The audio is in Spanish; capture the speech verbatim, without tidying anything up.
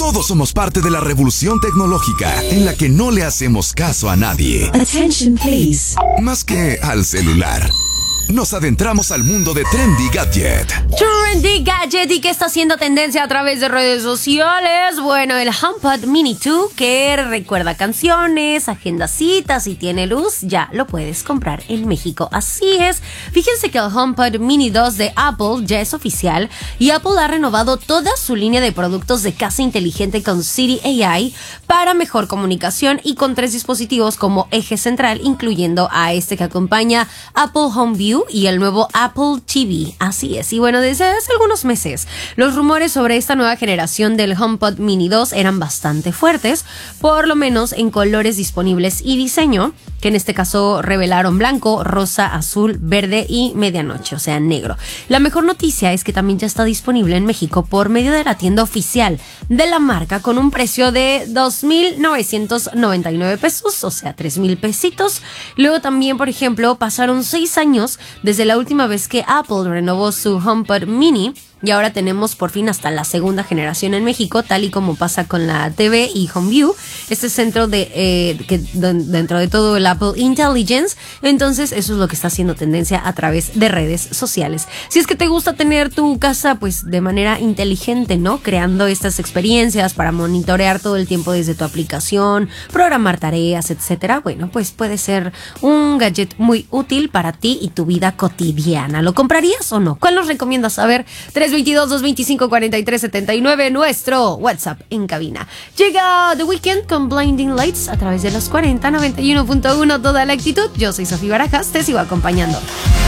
Todos somos parte de la revolución tecnológica en la que no le hacemos caso a nadie. Attention, please. Más que al celular. Nos adentramos al mundo de Trendy Gadget. Trendy Gadget, ¿y qué está haciendo tendencia a través de redes sociales? Bueno, el HomePod Mini dos, que recuerda canciones, agenda citas y tiene luz, ya lo puedes comprar en México. Así es. Fíjense que el HomePod Mini dos de Apple ya es oficial y Apple ha renovado toda su línea de productos de casa inteligente con Siri A I para mejor comunicación y con tres dispositivos como eje central, incluyendo a este que acompaña Apple Home View y el nuevo Apple T V. Así es. Y bueno, desde hace algunos meses los rumores sobre esta nueva generación del HomePod Mini dos eran bastante fuertes, por lo menos en colores disponibles y diseño, que en este caso revelaron blanco, rosa, azul, verde y medianoche, o sea, negro. La mejor noticia es que también ya está disponible en México por medio de la tienda oficial de la marca con un precio de dos mil novecientos noventa y nueve pesos, o sea, tres mil pesitos. Luego también, por ejemplo, pasaron seis años desde la última vez que Apple renovó su HomePod Mini y ahora tenemos por fin hasta la segunda generación en México, tal y como pasa con la T V y HomeView, este centro de eh, que dentro de todo el Apple Intelligence. Entonces eso es lo que está haciendo tendencia a través de redes sociales. Si es que te gusta tener tu casa pues de manera inteligente, ¿no? Creando estas experiencias para monitorear todo el tiempo desde tu aplicación, programar tareas, etcétera. Bueno, pues puede ser un gadget muy útil para ti y tu vida cotidiana. ¿Lo comprarías o no? ¿Cuál nos recomiendas saber? tres dos dos, dos dos cinco, cuatro tres siete nueve, nuestro WhatsApp en cabina. Llega The Weeknd con Blinding Lights a través de los cuarenta, noventa y uno punto uno, toda la actitud. Yo soy Sofía Barajas, te sigo acompañando.